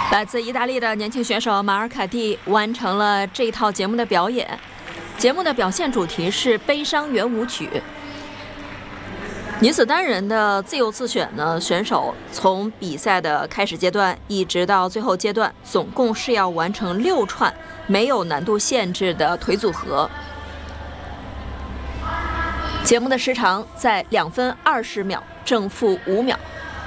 来自意大利的年轻选手马尔卡蒂完成了这一套节目的表演。节目的表现主题是悲伤圆舞曲。女子单人的自由自选呢，选手从比赛的开始阶段一直到最后阶段，总共是要完成6串没有难度限制的腿组合。节目的时长在2分20秒，正负5秒。